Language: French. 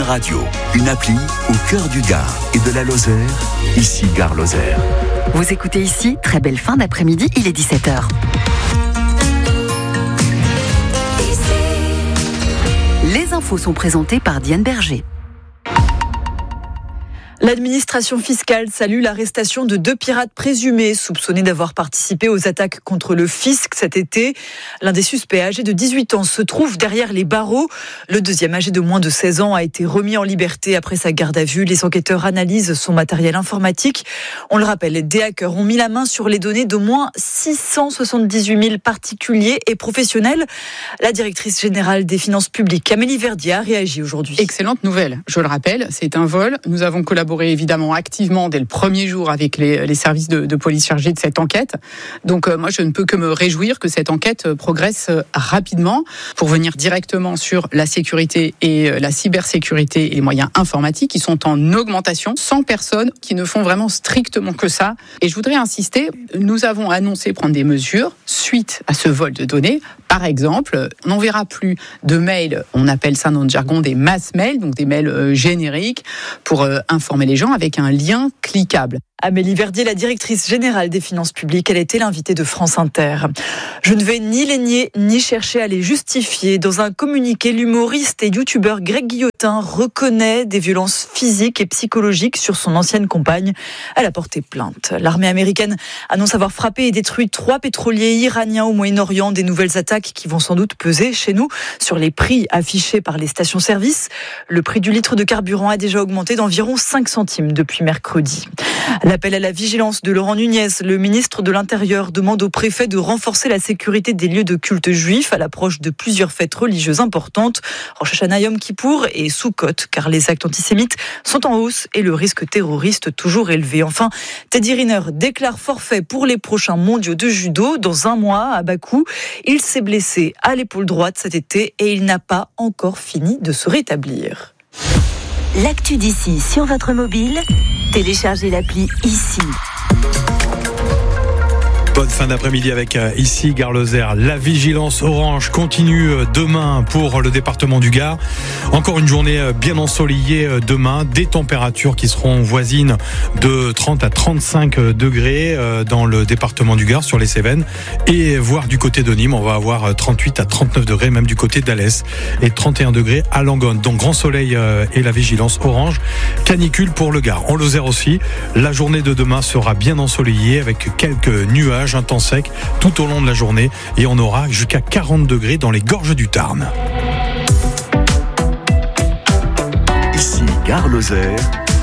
Radio, une appli au cœur du Gard et de la Lozère, ici Gare Lozère. Vous écoutez ici, très belle fin d'après-midi, il est 17h. Les infos sont présentées par Diane Berger. L'administration fiscale salue l'arrestation de 2 pirates présumés soupçonnés d'avoir participé aux attaques contre le fisc cet été. L'un des suspects âgé de 18 ans se trouve derrière les barreaux. Le deuxième âgé de moins de 16 ans a été remis en liberté après sa garde à vue. Les enquêteurs analysent son matériel informatique. On le rappelle, des hackers ont mis la main sur les données d'au moins 678 000 particuliers et professionnels. La directrice générale des finances publiques, Amélie Verdier, a réagi aujourd'hui. Excellente nouvelle. Je le rappelle, c'est un vol. Nous avons collaboré évidemment activement dès le premier jour avec les services de police chargés de cette enquête. Donc moi, je ne peux que me réjouir que cette enquête progresse rapidement pour venir directement sur la sécurité et la cybersécurité et les moyens informatiques qui sont en augmentation. 100 personnes qui ne font vraiment strictement que ça. Et je voudrais insister, nous avons annoncé prendre des mesures suite à ce vol de données. Par exemple, on n'enverra plus de mails, on appelle ça dans le jargon des mass mails, donc des mails génériques pour informer les gens avec un lien cliquable. Amélie Verdier, la directrice générale des finances publiques, elle était l'invitée de France Inter. Je ne vais ni les nier, ni chercher à les justifier. Dans un communiqué, l'humoriste et youtubeur Greg Guillotin reconnaît des violences physiques et psychologiques sur son ancienne compagne. Elle a porté plainte. L'armée américaine annonce avoir frappé et détruit 3 pétroliers iraniens au Moyen-Orient. Des nouvelles attaques qui vont sans doute peser chez nous sur les prix affichés par les stations-service. Le prix du litre de carburant a déjà augmenté d'environ 5 centimes depuis mercredi. L'appel à la vigilance de Laurent Nunez, le ministre de l'Intérieur, demande au préfet de renforcer la sécurité des lieux de culte juifs à l'approche de plusieurs fêtes religieuses importantes, Rosh Hashanah, Yom Kippour et Sukkot, car les actes antisémites sont en hausse et le risque terroriste toujours élevé. Enfin, Teddy Riner déclare forfait pour les prochains mondiaux de judo dans un mois à Bakou. Il s'est blessé à l'épaule droite cet été et il n'a pas encore fini de se rétablir. L'actu d'ici sur votre mobile, téléchargez l'appli ici. Bonne fin d'après-midi avec ici Gare Lozère. La vigilance orange continue demain pour le département du Gard. Encore une journée bien ensoleillée demain. Des températures qui seront voisines de 30 à 35 degrés dans le département du Gard sur les Cévennes. Et voire du côté de Nîmes, on va avoir 38 à 39 degrés, même du côté d'Alès. Et 31 degrés à Langonne. Donc grand soleil et la vigilance orange. Canicule pour le Gard. En Lozère aussi, la journée de demain sera bien ensoleillée avec quelques nuages, un temps sec tout au long de la journée et on aura jusqu'à 40 degrés dans les gorges du Tarn. Ici Gare Lozère,